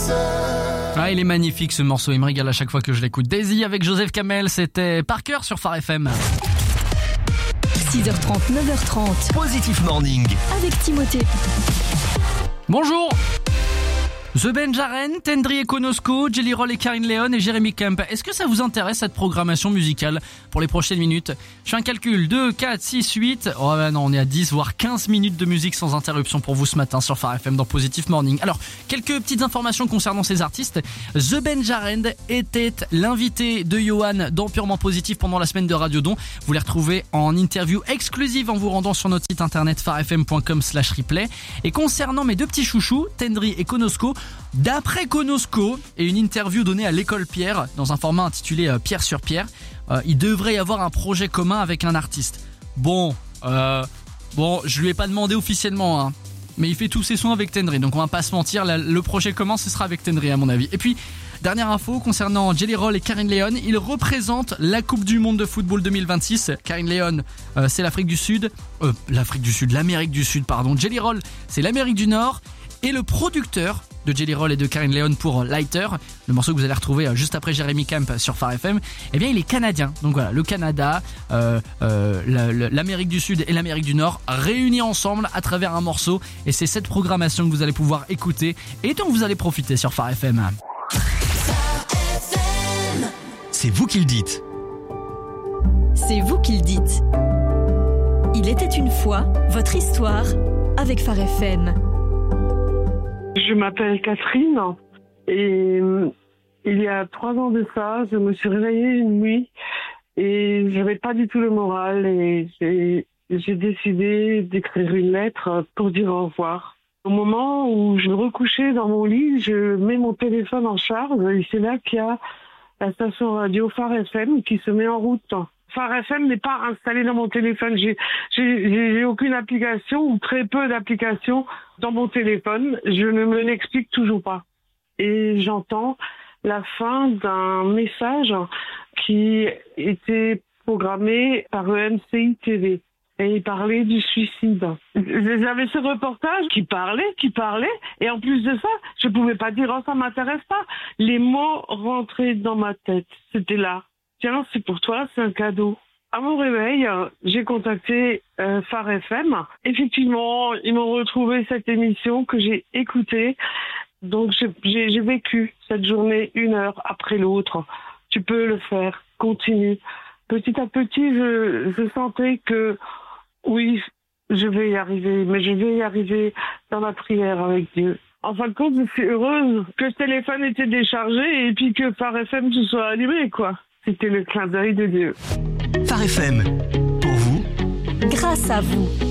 Ah, il est magnifique ce morceau, il me régale à chaque fois que je l'écoute. Daisy avec Joseph Kamel, c'était Par cœur sur Phare FM. 6h30, 9h30. Positif Morning. Avec Timothée. Bonjour. The Benjaren, Tendry et Konosko, Jelly Roll et Karine Léon et Jérémy Kemp. Est-ce que ça vous intéresse cette programmation musicale pour les prochaines minutes? Je fais un calcul, 2, 4, 6, 8... Oh bah non, on est à 10 voire 15 minutes de musique sans interruption pour vous ce matin sur Phare FM dans Positive Morning. Alors, quelques petites informations concernant ces artistes. The Benjaren était l'invité de Johan dans Purement Positif pendant la semaine de Radio Don. Vous les retrouvez en interview exclusive en vous rendant sur notre site internet pharefm.com/replay. Et concernant mes deux petits chouchous, Tendry et Konosko, d'après Konosko et une interview donnée à l'école Pierre dans un format intitulé Pierre sur Pierre, il devrait y avoir un projet commun avec un artiste. Bon, je lui ai pas demandé officiellement, hein, mais il fait tous ses sons avec Tendry, donc on va pas se mentir, le projet commun ce sera avec Tendry à mon avis. Et puis dernière info concernant Jelly Roll et Karine Léon, ils représentent la Coupe du Monde de football 2026. Karine Léon, c'est l'Amérique du Sud, pardon. Jelly Roll, c'est l'Amérique du Nord. Et le producteur de Jelly Roll et de Karine Léon pour Lighter, le morceau que vous allez retrouver juste après Jérémy Kemp sur Phare FM, eh bien il est canadien. Donc voilà, le Canada, l'Amérique du Sud et l'Amérique du Nord réunis ensemble à travers un morceau. Et c'est cette programmation que vous allez pouvoir écouter et dont vous allez profiter sur Phare FM. C'est vous qui le dites. C'est vous qui le dites. Il était une fois votre histoire avec Phare FM. Je m'appelle Catherine et il y a 3 ans de ça, je me suis réveillée une nuit et j'avais pas du tout le moral et j'ai décidé d'écrire une lettre pour dire au revoir. Au moment où je me recouchais dans mon lit, je mets mon téléphone en charge et c'est là qu'il y a la station radio Phare FM qui se met en route. Phare FM n'est pas installé dans mon téléphone. J'ai aucune application ou très peu d'applications dans mon téléphone. Je ne me l'explique toujours pas. Et j'entends la fin d'un message qui était programmé par le MCI TV. Et il parlait du suicide. J'avais ce reportage qui parlait. Et en plus de ça, je pouvais pas dire « Oh, ça m'intéresse pas ». Les mots rentraient dans ma tête. C'était là. Tiens, c'est pour toi, c'est un cadeau. À mon réveil, j'ai contacté Phare FM. Effectivement, ils m'ont retrouvé cette émission que j'ai écoutée. Donc, j'ai vécu cette journée 1 heure après l'autre. Tu peux le faire, continue. Petit à petit, je sentais que, oui, je vais y arriver, mais je vais y arriver dans la prière avec Dieu. En fin de compte, je suis heureuse que ce téléphone était déchargé et puis que Phare FM se soit allumé, quoi. C'était le clin d'œil de Dieu. Phare FM, pour vous, grâce à vous.